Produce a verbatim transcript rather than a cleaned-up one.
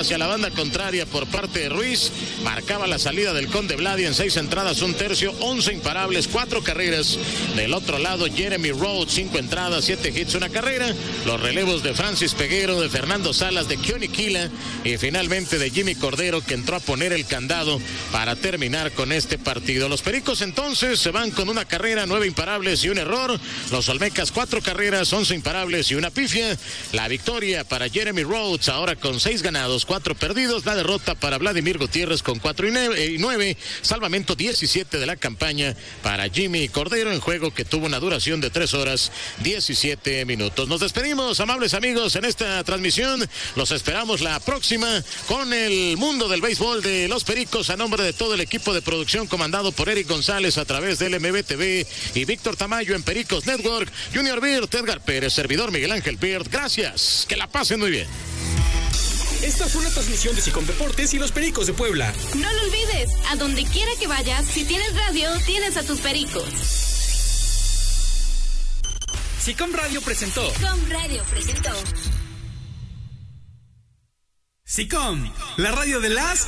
hacia la banda contraria por parte de Ruiz. Marcaba la salida del Conde Vladi en seis entradas, un tercio, once imparables, cuatro carreras. Del otro lado, Jeremy Rhodes, cinco entradas, siete hits, una carrera. Los relevos de Francis Peguero, de Fernando Salas, de Keone Kela y finalmente de Jimmy Cordero, que entró a poner el candado para terminar con este partido. Los Pericos entonces se van con una carrera, nueve imparables y un error. Los Olmecas, cuatro carreras, once imparables y una pifia. La victoria para Jeremy Rhodes, ahora con seis ganados, cuatro perdidos. La derrota para Vladimir Gutiérrez con cuatro y nueve. Salvamento diecisiete de la campaña para Jimmy Cordero, en juego que tuvo una duración de tres horas, diecisiete minutos. Nos despedimos, amables amigos, en esta transmisión. Los esperamos la próxima con el mundo del béisbol de los Pericos, a nombre de todo el equipo de producción comandado por Eric González a través del M B T V y Víctor Tamayo en Pericos Network, Junior Bird, Edgar Pérez, servidor Miguel Ángel Bird. Gracias, que la pasen muy bien. Esta fue una transmisión de Sicom Deportes y los Pericos de Puebla. No lo olvides, a donde quiera que vayas, si tienes radio, tienes a tus Pericos. Sicom Radio presentó. Sicom Radio presentó. Sicom, la radio de las